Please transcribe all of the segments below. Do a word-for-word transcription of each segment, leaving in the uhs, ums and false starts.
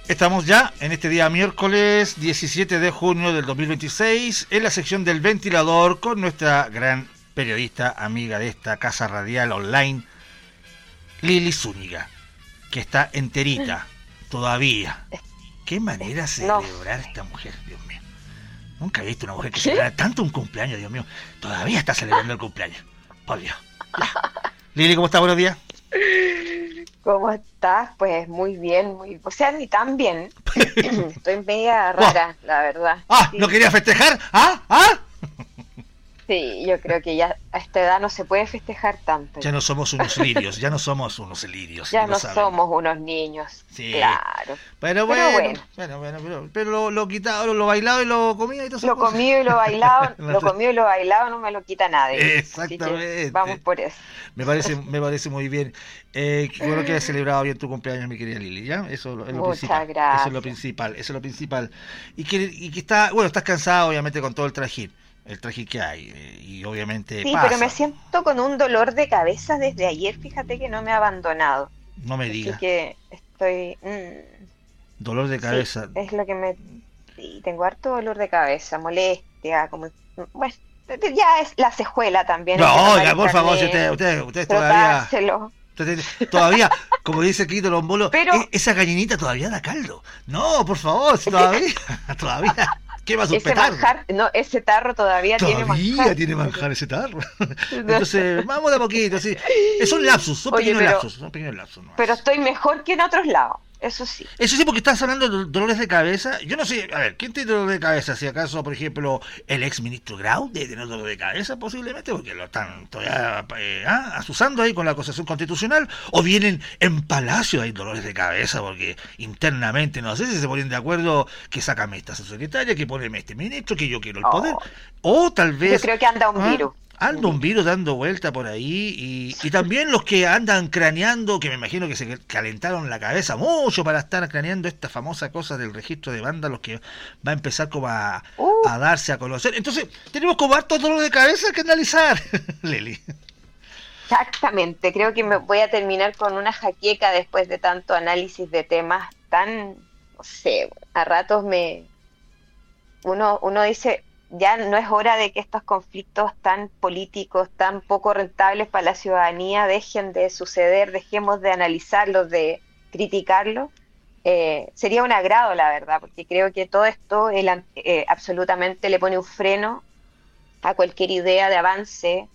Estamos ya en este día miércoles diecisiete de junio del dos mil veintiséis en la sección del ventilador con nuestra gran periodista, amiga de esta casa radial online, Lili Zúñiga, que está enterita todavía. Qué manera de celebrar esta mujer, Dios mío. Nunca he visto una mujer que celebra tanto un cumpleaños, Dios mío. Todavía está celebrando el cumpleaños. Por Dios. Ya. Lili, ¿cómo estás? Buenos días. ¿Cómo estás? Pues muy bien, muy, o sea, ni tan bien. Estoy media rara, oh. la verdad. Ah, sí. ¿No querías festejar? ¿Ah? ¿Ah? Sí, yo creo que ya a esta edad no se puede festejar tanto. Ya no somos unos lirios, ya no somos unos lirios. Ya no somos unos niños, sí. Claro. Pero bueno, pero bueno, bueno, bueno pero, pero lo, lo quitado, lo, lo bailado y lo comido y todo eso. Lo cosas. comido y lo bailado, lo comido y lo bailado no me lo quita nadie. Exactamente. Vamos por eso. Me parece, me parece muy bien. Eh, qué bueno que hayas celebrado bien tu cumpleaños, mi querida Lili, ¿ya? Eso es lo Muchas principal. gracias. Eso es lo principal, eso es lo principal. Y que, y que está, bueno, estás cansado obviamente con todo el trajín. El traje que hay, y obviamente sí, pasa. Pero me siento con un dolor de cabeza desde ayer, fíjate que no me ha abandonado. No me digas. Así que estoy... Mmm, dolor de cabeza. Sí, es lo que me... Sí, tengo harto dolor de cabeza, molestia, como... Bueno, ya es la cejuela también. No, oiga, por favor, si ustedes usted, usted todavía... Usted, todavía, como dice Quito Lombolo, pero... esa gallinita todavía da caldo. No, por favor, si todavía, todavía... ¿Qué va a ese manjar, no, ese tarro todavía, todavía tiene manjar. Todavía tiene manjar ese tarro. Entonces, vamos de a poquito, sí. Son lapsus, son Oye, pequeños pero, lapsus, son pequeños lapsus. No pero estoy mejor que en otros lados, eso sí. Eso sí, porque estás hablando de dolores de cabeza. Yo no sé, a ver, ¿quién tiene dolor de cabeza? Si acaso, por ejemplo, el ex ministro Grau debe tener dolor de cabeza, posiblemente, porque lo están todavía eh, ah, asusando ahí con la acusación constitucional, o vienen en Palacio hay dolores de cabeza, porque internamente, no sé si se ponen de acuerdo que sácame esta secretaria, que poneme este ministro, que yo quiero el poder, oh, o tal vez... Yo creo que anda un ¿ah? virus. Anda un virus dando vuelta por ahí y, y también los que andan craneando, que me imagino que se calentaron la cabeza mucho para estar craneando esta famosa cosa del registro de vándalos que va a empezar como a, uh. a darse a conocer. Entonces, tenemos como hartos dolor de cabeza que analizar, Lili. Exactamente, creo que me voy a terminar con una jaqueca después de tanto análisis de temas tan, no sé, a ratos me... Uno, uno dice... Ya no es hora de que estos conflictos tan políticos, tan poco rentables para la ciudadanía dejen de suceder, dejemos de analizarlos, de criticarlos. Eh, sería un agrado, la verdad, porque creo que todo esto el, eh, absolutamente le pone un freno a cualquier idea de avance,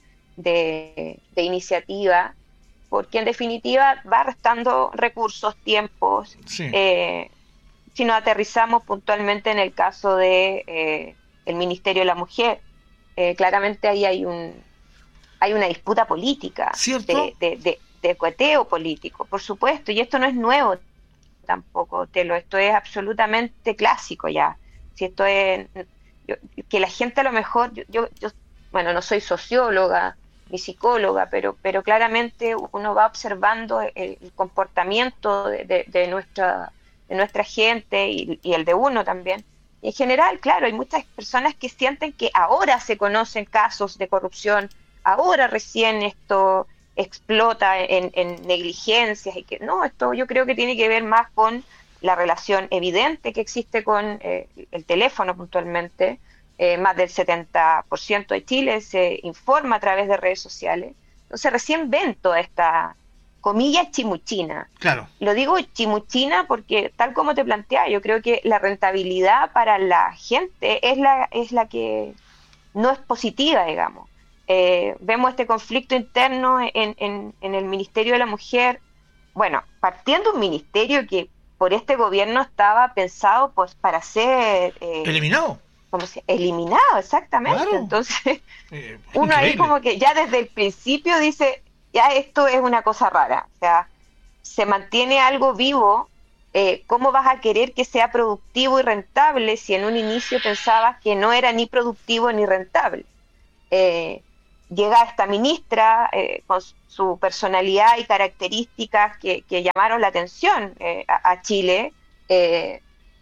de, de iniciativa, porque en definitiva va restando recursos, tiempos. Sí. Eh, si nos aterrizamos puntualmente en el caso de... Eh, el Ministerio de la Mujer, eh, claramente ahí hay un hay una disputa política, ¿cierto? de, de, de, de cueteo político, por supuesto, y esto no es nuevo tampoco, Telo, esto es absolutamente clásico ya. Si esto es yo, que la gente a lo mejor, yo, yo, yo bueno, no soy socióloga ni psicóloga, pero, pero claramente uno va observando el, el comportamiento de, de, de nuestra de nuestra gente y, y el de uno también. En general, claro, hay muchas personas que sienten que ahora se conocen casos de corrupción, ahora recién esto explota en, en negligencias, y que no, esto yo creo que tiene que ver más con la relación evidente que existe con eh, el teléfono puntualmente. Eh, más del setenta por ciento de Chile se informa a través de redes sociales. Entonces recién ven toda esta... comillas chimuchina. Claro. Lo digo chimuchina porque tal como te planteaba, yo creo que la rentabilidad para la gente es la es la que no es positiva, digamos. Eh, vemos este conflicto interno en, en, en el Ministerio de la Mujer, bueno, partiendo de un ministerio que por este gobierno estaba pensado pues para ser... Eh, ¿eliminado? Como si, eliminado, exactamente. Claro. Entonces, eh, uno increíble. Ahí como que ya desde el principio dice... ya esto es una cosa rara, o sea, se mantiene algo vivo, eh, ¿cómo vas a querer que sea productivo y rentable si en un inicio pensabas que no era ni productivo ni rentable? Eh, llega esta ministra eh, con su personalidad y características que, que llamaron la atención eh, a, a Chile, eh,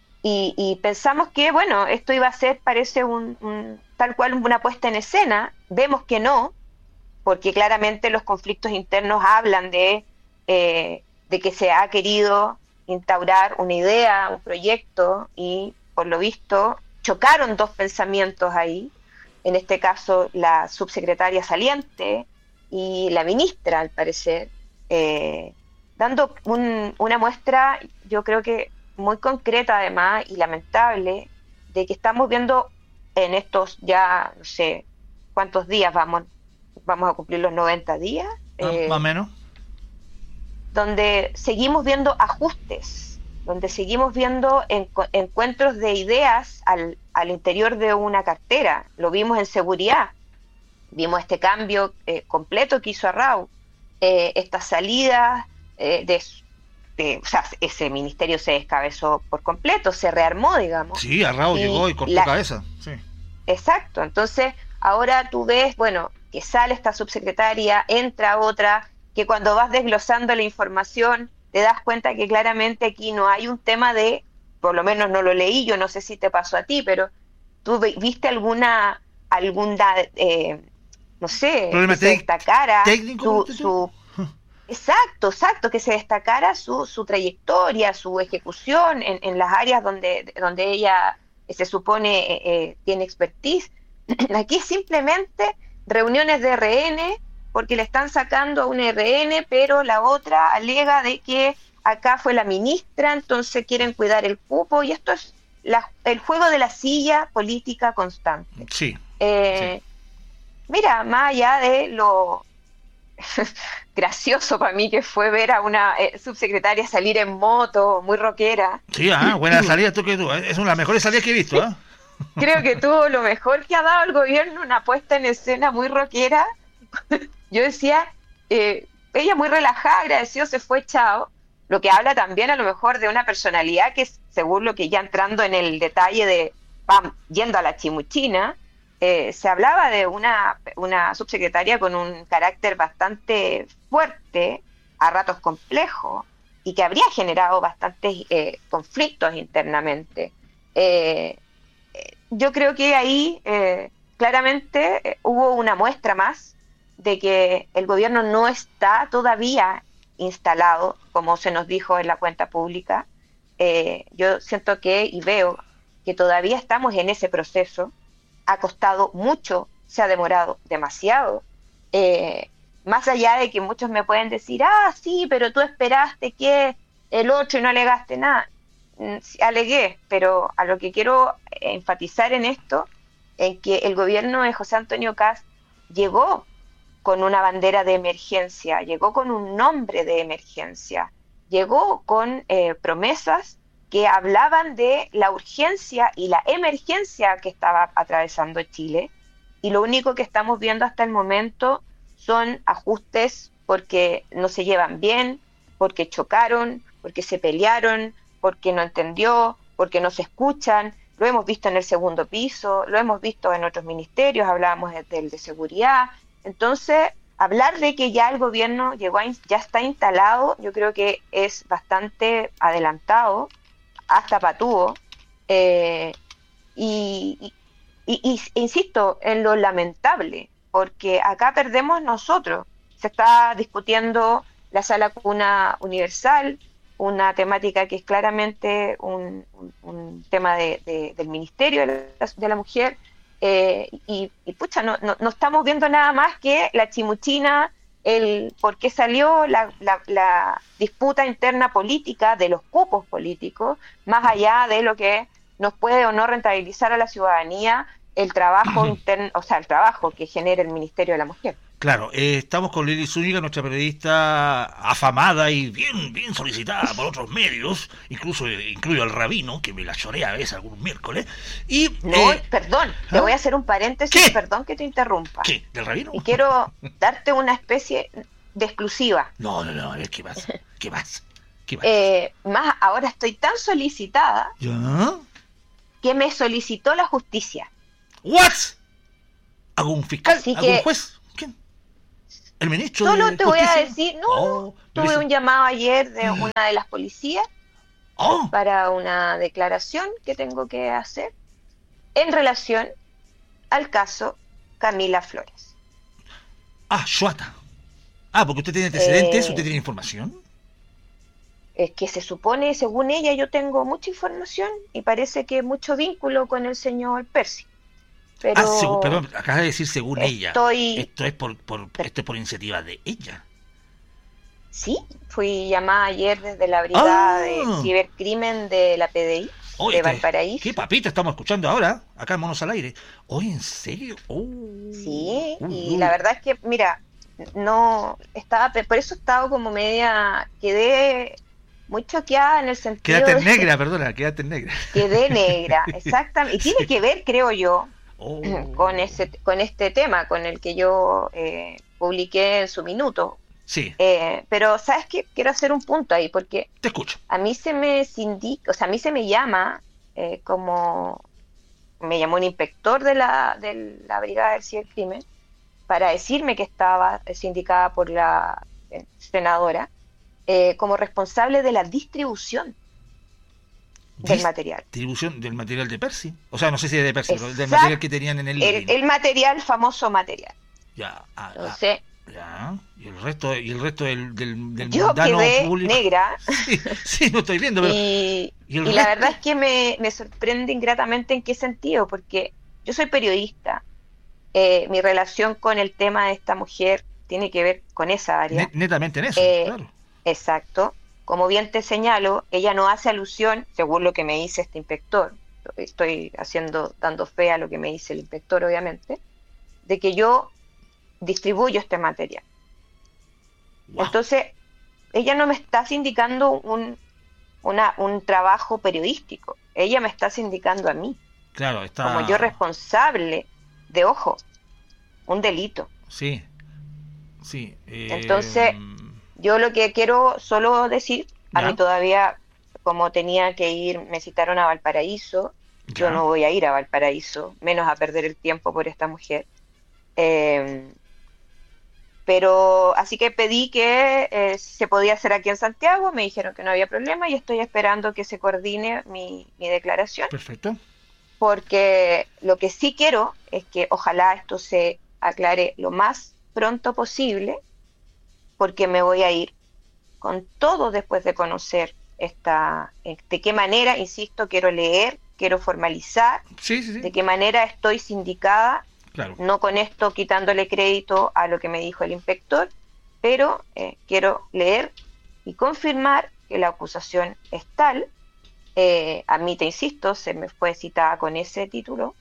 y, y pensamos que, bueno, esto iba a ser, parece, un, un tal cual una puesta en escena, vemos que no, porque claramente los conflictos internos hablan de, eh, de que se ha querido instaurar una idea, un proyecto, y por lo visto chocaron dos pensamientos ahí, en este caso la subsecretaria saliente y la ministra, al parecer, eh, dando un, una muestra, yo creo que muy concreta además y lamentable, de que estamos viendo en estos ya, no sé, cuántos días vamos, vamos a cumplir los noventa días. Eh, más o menos. Donde seguimos viendo ajustes, donde seguimos viendo en, encuentros de ideas al, al interior de una cartera. Lo vimos en seguridad, vimos este cambio eh, completo que hizo Arrau, eh, esta salida eh, de, de, o sea, ese ministerio se descabezó por completo, se rearmó, digamos. Sí, Arrau y llegó y cortó la cabeza. Sí. Exacto, entonces ahora tú ves, bueno, que sale esta subsecretaria, entra otra, que cuando vas desglosando la información te das cuenta que claramente aquí no hay un tema de, por lo menos no lo leí, yo no sé si te pasó a ti, pero tú viste alguna, alguna, eh, no sé, que se destacara su, su exacto, exacto, que se destacara su, su trayectoria, su ejecución en, en las áreas donde, donde ella se supone eh, eh, tiene expertise. Aquí simplemente reuniones de R N, porque le están sacando a un R N, pero la otra alega de que acá fue la ministra, entonces quieren cuidar el cupo, y esto es la, el juego de la silla política constante. Sí, eh, sí. Mira, más allá de lo gracioso para mí que fue ver a una eh, subsecretaria salir en moto, muy rockera. Sí, ah, buena salida tú que tú, es una de las mejores salidas que he visto, ¿eh? Creo que tuvo lo mejor que ha dado el gobierno, una puesta en escena muy rockera. Yo decía, eh, ella muy relajada, agradecido, se fue, chao. Lo que habla también a lo mejor de una personalidad que, según lo que ya entrando en el detalle de, pam, yendo a la chimuchina, eh, se hablaba de una, una subsecretaria con un carácter bastante fuerte, a ratos complejo, y que habría generado bastantes eh, conflictos internamente. Eh, yo creo que ahí eh, claramente eh, hubo una muestra más de que el gobierno no está todavía instalado, como se nos dijo en la cuenta pública. Eh, yo siento que y veo que todavía estamos en ese proceso. Ha costado mucho, se ha demorado demasiado. Eh, más allá de que muchos me pueden decir, ah, sí, pero tú esperaste que el otro y no alegaste nada. Alegué, pero a lo que quiero enfatizar en esto, en que el gobierno de José Antonio Kast llegó con una bandera de emergencia, llegó con un nombre de emergencia, llegó con eh, promesas que hablaban de la urgencia y la emergencia que estaba atravesando Chile, y lo único que estamos viendo hasta el momento son ajustes porque no se llevan bien, porque chocaron, porque se pelearon, porque no entendió, porque no se escuchan. Lo hemos visto en el segundo piso, lo hemos visto en otros ministerios, hablábamos del de, de seguridad. Entonces, hablar de que ya el gobierno llegó a, ya está instalado, yo creo que es bastante adelantado, hasta patúo, eh, y, y, y, y insisto en lo lamentable, porque acá perdemos nosotros. Se está discutiendo la sala cuna universal, una temática que es claramente un, un, un tema de, de, del Ministerio de la, de la Mujer, eh, y, y pucha, no, no, no estamos viendo nada más que la chimuchina, el por qué salió la, la, la disputa interna política de los cupos políticos, más allá de lo que nos puede o no rentabilizar a la ciudadanía el trabajo interno, o sea, el trabajo que genera el Ministerio de la Mujer. Claro, eh, estamos con Lili Zúñiga, nuestra periodista afamada y bien bien solicitada por otros medios, incluso eh, incluyo al Rabino, que me la chorea a veces algún miércoles. Y, no, eh, perdón, ¿ah? te voy a hacer un paréntesis, ¿Qué? Perdón que te interrumpa. ¿Qué? ¿Del Rabino? Y quiero darte una especie de exclusiva. No, no, no, a ver, ¿qué pasa? ¿Qué pasa? ¿Qué pasa? Eh, más, ahora estoy tan solicitada ¿Ya? que me solicitó la justicia. ¿What? ¿Algún fiscal? Así ¿Algún que, juez? ¿Quién? ¿El ministro Solo de te voy a Justicia? decir, no, Oh, tuve dice- un llamado ayer de una de las policías Oh, para una declaración que tengo que hacer en relación al caso Camila Flores. ah, Shuata. Ah, porque usted tiene antecedentes, Eh, usted tiene información. es que se supone, según ella, yo tengo mucha información y parece que mucho vínculo con el señor Percy. Ah, segu- Pero perdón, acabas de decir según ella. estoy, Esto es por, por, esto es por iniciativa de ella. sí, fui llamada ayer desde la brigada de ¡Ah! cibercrimen de la P D I Oye, de te- ¿qué Valparaíso. papita estamos escuchando ahora? Acá en Monos al Aire. Oye, ¿en serio? Oh, Sí, uy, y la uy. verdad es que, mira, no estaba, por eso estaba como media, quedé muy choqueada en el Quédate sentido en de, negra, perdona, quédate en negra. quedé negra, exactamente, y tiene Sí. que ver, creo yo, con Oh. ese, con este tema con el que yo eh, publiqué en su minuto. Sí, Eh, pero, ¿sabes qué? Quiero hacer un punto ahí, porque te escucho. a mí se me sindica, o sea, a mí se me llama eh, como, me llamó un inspector de la, de la Brigada del Cibercrimen para decirme que estaba sindicada por la eh, senadora eh, como responsable de la distribución del material. Distribución del material de Percy. O sea, no sé si es de Percy, pero del material Exacto, que tenían en el el, living. el material, famoso material. Ya, ah, ah, Entonces, ya. Y el resto, y el resto del, del, del yo mundano quedé público. negra. Sí, sí, lo estoy viendo, pero. Y, ¿Y el y la verdad resto? es que me, me sorprende ingratamente en qué sentido, porque yo soy periodista, eh, mi relación con el tema de esta mujer tiene que ver con esa Ne- área. netamente en eso, Eh, claro. exacto. Como bien te señalo, ella no hace alusión, según lo que me dice este inspector, estoy haciendo, dando fe a lo que me dice el inspector, obviamente, de que yo distribuyo este material. Wow. Entonces, ella no me está sindicando un, una- un trabajo periodístico, ella me está sindicando a mí, Claro, como yo está. responsable de, ojo, un delito. Sí, sí. eh, Entonces, yo lo que quiero solo decir, a mí ya, todavía, como tenía que ir, me citaron a Valparaíso, yo ya. no voy a ir a Valparaíso, menos a perder el tiempo por esta mujer. Eh, pero así que pedí que eh, si se podía hacer aquí en Santiago, me dijeron que no había problema y estoy esperando que se coordine mi, mi declaración, Perfecto. porque lo que sí quiero es que ojalá esto se aclare lo más pronto posible, porque me voy a ir con todo después de conocer esta, eh, de qué manera, insisto, quiero leer, quiero formalizar, Sí, sí, sí. de qué manera estoy sindicada, Claro. no con esto quitándole crédito a lo que me dijo el inspector, pero eh, quiero leer y confirmar que la acusación es tal. Eh, a mí, te insisto, se me fue citada con ese título,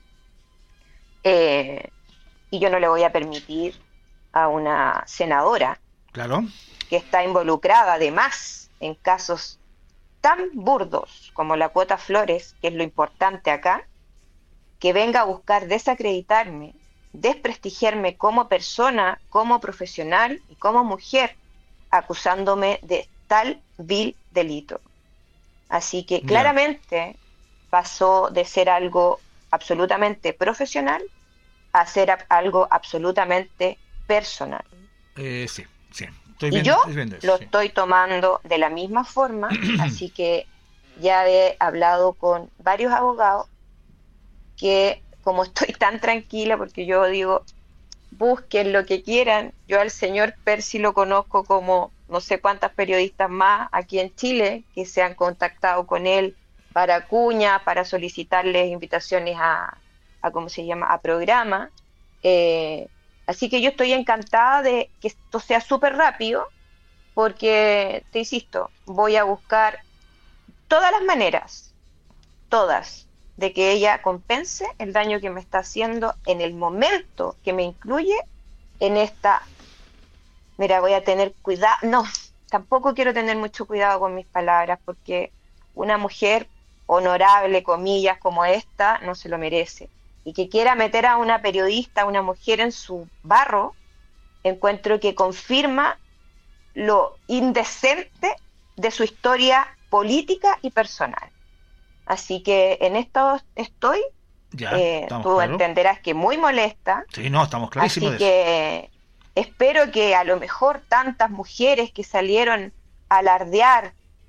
eh, y yo no le voy a permitir a una senadora Claro. que está involucrada además en casos tan burdos como la cuota Flores, que es lo importante acá, que venga a buscar desacreditarme, desprestigiarme como persona, como profesional y como mujer, acusándome de tal vil delito. Así que Ya. claramente pasó de ser algo absolutamente profesional a ser a- algo absolutamente personal. Eh, sí, sí. Estoy Y viendo, yo estoy viendo eso, lo sí. estoy tomando de la misma forma, así que ya he hablado con varios abogados que, como estoy tan tranquila, porque yo digo, busquen lo que quieran, yo al señor Percy lo conozco como no sé cuántas periodistas más aquí en Chile que se han contactado con él para cuña, para solicitarles invitaciones a, a ¿cómo se llama?, a programa. Eh, así que yo estoy encantada de que esto sea súper rápido, porque, te insisto, voy a buscar todas las maneras, todas, de que ella compense el daño que me está haciendo en el momento que me incluye en esta. Mira, voy a tener cuidado, no, tampoco quiero tener mucho cuidado con mis palabras, porque una mujer honorable, comillas, como esta, no se lo merece. Y que quiera meter a una periodista, a una mujer en su barro, encuentro que confirma lo indecente de su historia política y personal. Así que en esto estoy, Ya, eh, estamos tú claros. entenderás que muy molesta, Sí, no, estamos clarísimos así de eso. que espero que a lo mejor tantas mujeres que salieron a alardear